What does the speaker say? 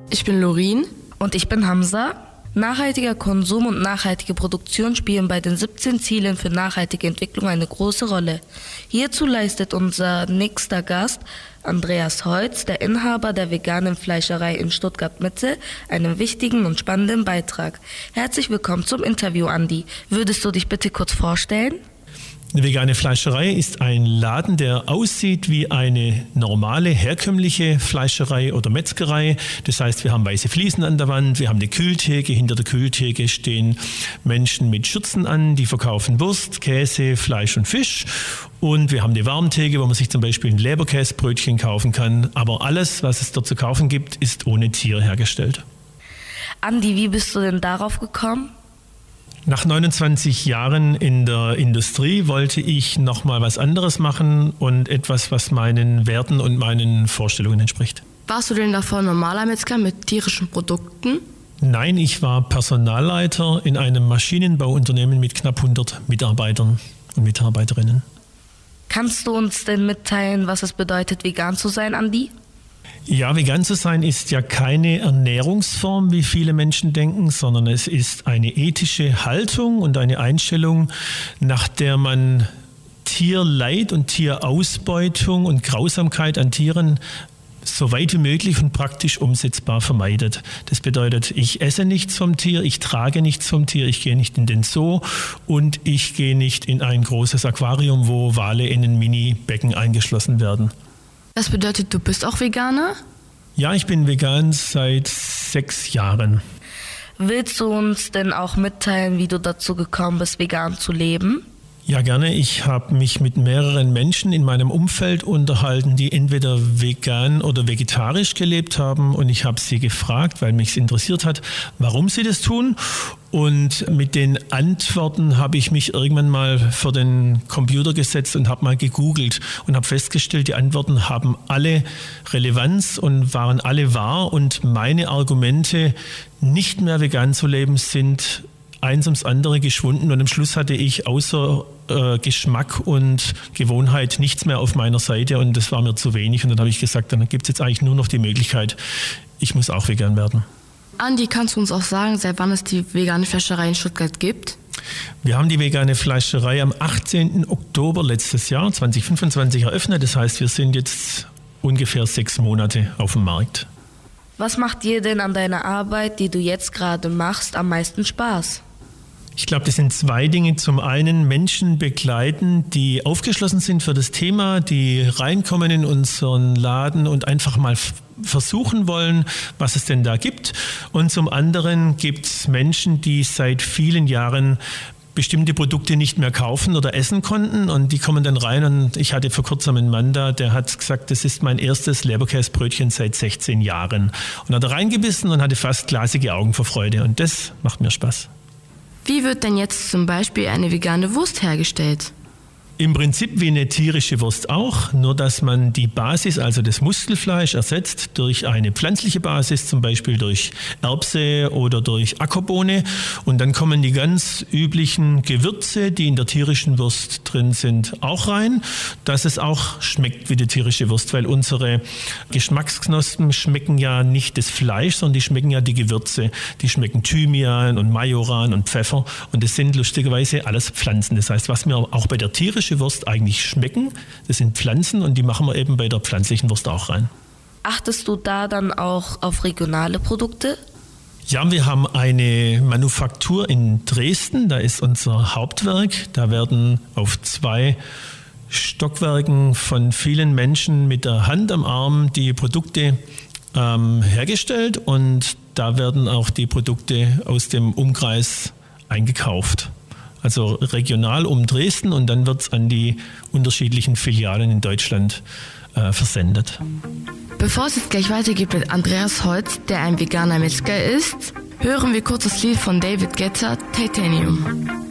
Ich bin Lorin. Und ich bin Hamza. Nachhaltiger Konsum und nachhaltige Produktion spielen bei den 17 Zielen für nachhaltige Entwicklung eine große Rolle. Hierzu leistet unser nächster Gast, Andreas Holz, der Inhaber der veganen Fleischerei in Stuttgart-Mitte, einen wichtigen und spannenden Beitrag. Herzlich willkommen zum Interview, Andi. Würdest du dich bitte kurz vorstellen? Eine vegane Fleischerei ist ein Laden, der aussieht wie eine normale, herkömmliche Fleischerei oder Metzgerei. Das heißt, wir haben weiße Fliesen an der Wand, wir haben eine Kühltheke. Hinter der Kühltheke stehen Menschen mit Schürzen an, die verkaufen Wurst, Käse, Fleisch und Fisch. Und wir haben eine Warmtheke, wo man sich zum Beispiel ein Leberkäsebrötchen kaufen kann. Aber alles, was es dort zu kaufen gibt, ist ohne Tiere hergestellt. Andi, wie bist du denn darauf gekommen? Nach 29 Jahren in der Industrie wollte ich nochmal was anderes machen und etwas, was meinen Werten und meinen Vorstellungen entspricht. Warst du denn davor normaler Metzger mit tierischen Produkten? Nein, ich war Personalleiter in einem Maschinenbauunternehmen mit knapp 100 Mitarbeitern und Mitarbeiterinnen. Kannst du uns denn mitteilen, was es bedeutet, vegan zu sein, Andi? Ja, vegan zu sein ist ja keine Ernährungsform, wie viele Menschen denken, sondern es ist eine ethische Haltung und eine Einstellung, nach der man Tierleid und Tierausbeutung und Grausamkeit an Tieren so weit wie möglich und praktisch umsetzbar vermeidet. Das bedeutet, ich esse nichts vom Tier, ich trage nichts vom Tier, ich gehe nicht in den Zoo und ich gehe nicht in ein großes Aquarium, wo Wale in ein Mini-Becken eingeschlossen werden. Das bedeutet, du bist auch Veganer? Ja, ich bin vegan seit 6 Jahren. Willst du uns denn auch mitteilen, wie du dazu gekommen bist, vegan zu leben? Ja, gerne. Ich habe mich mit mehreren Menschen in meinem Umfeld unterhalten, die entweder vegan oder vegetarisch gelebt haben. Und ich habe sie gefragt, weil mich es interessiert hat, warum sie das tun. Und mit den Antworten habe ich mich irgendwann mal vor den Computer gesetzt und habe mal gegoogelt und habe festgestellt, die Antworten haben alle Relevanz und waren alle wahr. Und meine Argumente, nicht mehr vegan zu leben, sind eins ums andere geschwunden und am Schluss hatte ich außer Geschmack und Gewohnheit nichts mehr auf meiner Seite und das war mir zu wenig und dann habe ich gesagt, dann gibt es jetzt eigentlich nur noch die Möglichkeit, ich muss auch vegan werden. Andi, kannst du uns auch sagen, seit wann es die vegane Fleischerei in Stuttgart gibt? Wir haben die vegane Fleischerei am 18. Oktober letztes Jahr, 2025, eröffnet. Das heißt, wir sind jetzt ungefähr 6 Monate auf dem Markt. Was macht dir denn an deiner Arbeit, die du jetzt gerade machst, am meisten Spaß? Ich glaube, das sind 2 Dinge. Zum einen Menschen begleiten, die aufgeschlossen sind für das Thema, die reinkommen in unseren Laden und einfach mal versuchen wollen, was es denn da gibt. Und zum anderen gibt es Menschen, die seit vielen Jahren bestimmte Produkte nicht mehr kaufen oder essen konnten und die kommen dann rein und ich hatte vor kurzem einen Mann da, der hat gesagt, das ist mein erstes Leberkäsebrötchen seit 16 Jahren und hat da reingebissen und hatte fast glasige Augen vor Freude und das macht mir Spaß. Wie wird denn jetzt zum Beispiel eine vegane Wurst hergestellt? Im Prinzip wie eine tierische Wurst auch, nur dass man die Basis, also das Muskelfleisch, ersetzt durch eine pflanzliche Basis, zum Beispiel durch Erbse oder durch Ackerbohne. Und dann kommen die ganz üblichen Gewürze, die in der tierischen Wurst drin sind, auch rein, dass es auch schmeckt wie die tierische Wurst, weil unsere Geschmacksknospen schmecken ja nicht das Fleisch, sondern die schmecken ja die Gewürze. Die schmecken Thymian und Majoran und Pfeffer und das sind lustigerweise alles Pflanzen. Das heißt, was wir auch bei der tierischen Wurst eigentlich schmecken, das sind Pflanzen und die machen wir eben bei der pflanzlichen Wurst auch rein. Achtest du da dann auch auf regionale Produkte? Ja, wir haben eine Manufaktur in Dresden, da ist unser Hauptwerk. Da werden auf 2 Stockwerken von vielen Menschen mit der Hand am Arm die Produkte hergestellt und da werden auch die Produkte aus dem Umkreis eingekauft. Also regional um Dresden und dann wird es an die unterschiedlichen Filialen in Deutschland versendet. Bevor es jetzt gleich weitergeht mit Andreas Holz, der ein veganer Metzger ist, hören wir kurz das Lied von David Guetta, Titanium.